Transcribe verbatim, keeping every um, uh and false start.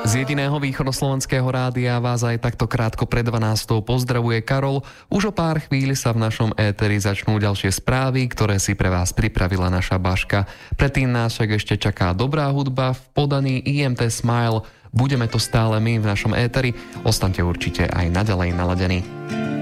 Z jediného východoslovenského rádia vás aj takto krátko pred dvanástou pozdravuje Karol. Už o pár chvíľ sa v našom éteri začnú ďalšie správy, ktoré si pre vás pripravila naša Baška. Predtým nás však ešte čaká dobrá hudba v podaní í em té Smile. Budeme to stále my v našom éteri. Ostaňte určite aj naďalej naladení.